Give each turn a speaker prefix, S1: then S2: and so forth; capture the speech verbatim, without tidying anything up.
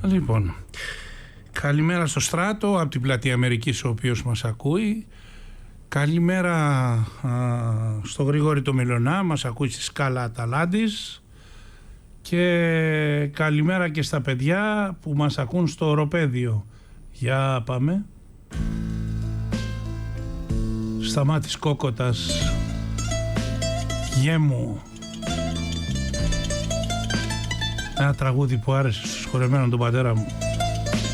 S1: Λοιπόν, καλημέρα στο Στράτο από την Πλατεία Αμερικής, ο οποίος μας ακούει. Καλημέρα α, στο Γρηγόρη το Μιλωνά, μας ακούει στη Σκάλα Αταλάντης. Και καλημέρα και στα παιδιά που μας ακούν στο Οροπέδιο. Για πάμε. Σταμάτης Κόκοτας, Γέμου. Ένα τραγούδι που άρεσε στους χορεμένων τον πατέρα μου.